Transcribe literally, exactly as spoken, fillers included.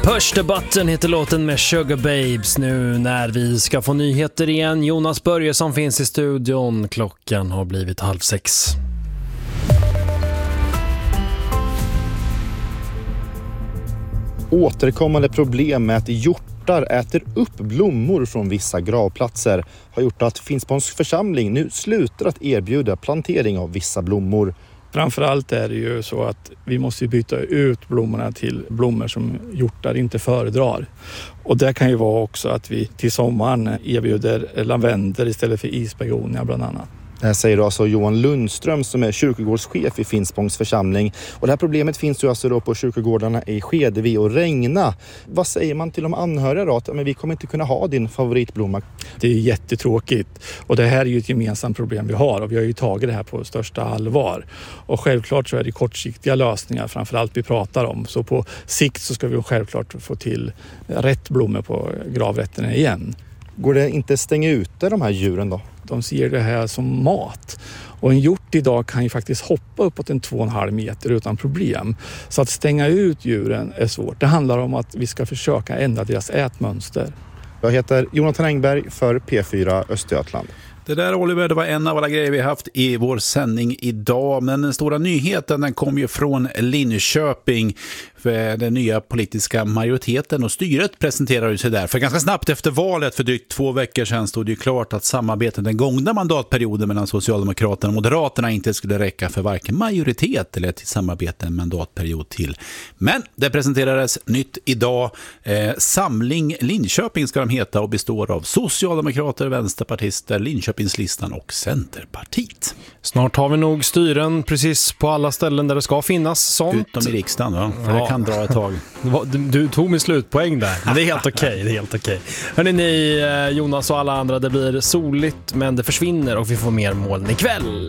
Push the button heter låten med Sugar Babes. Nu när vi ska få nyheter igen. Jonas Börjesson finns i studion. Klockan har blivit halv sex. Återkommande problem med att hjortar äter upp blommor från vissa gravplatser har gjort att Finspångs församling nu slutar att erbjuda plantering av vissa blommor. Framförallt är det ju så att vi måste byta ut blommorna till blommor som hjortar inte föredrar. Och det kan ju vara också att vi till sommaren erbjuder lavendel istället för isbegonia bland annat. Det här säger alltså Johan Lundström som är kyrkogårdschef i Finspångs församling. Och det här problemet finns ju alltså då på kyrkogårdarna i Skedevi och Regna. Vad säger man till de anhöriga då? Att men vi kommer inte kunna ha din favoritblomma. Det är jättetråkigt och det här är ju ett gemensamt problem vi har och vi har ju tagit det här på största allvar. Och självklart så är det kortsiktiga lösningar framförallt vi pratar om. Så på sikt så ska vi självklart få till rätt blommor på gravrätterna igen. Går det inte stänga ute de här djuren då? De ser det här som mat. Och en hjort idag kan ju faktiskt hoppa uppåt en två och en halv meter utan problem. Så att stänga ut djuren är svårt. Det handlar om att vi ska försöka ändra deras ätmönster. Jag heter Jonathan Engberg för P fyra Östergötland. Det där, Oliver, det var en av alla grejer vi haft i vår sändning idag. Men den stora nyheten, den kom ju från Linköping. För den nya politiska majoriteten och styret presenterade sig där. För ganska snabbt efter valet för drygt två veckor sedan stod det ju klart att samarbetet den gångna mandatperioden mellan Socialdemokraterna och Moderaterna inte skulle räcka för varken majoritet eller till samarbete en mandatperiod till. Men det presenterades nytt idag. Eh, Samling Linköping ska de heta och består av Socialdemokrater, Vänsterpartister, Linköpingslistan och Centerpartiet. Snart har vi nog styren precis på alla ställen där det ska finnas sånt. Utom i riksdagen, va? För ja. Det kan dra ett tag. Du, du tog min slutpoäng där. Men det är helt okej, det är helt okej. Hörrni ni, Jonas och alla andra, det blir soligt men det försvinner och vi får mer moln ikväll.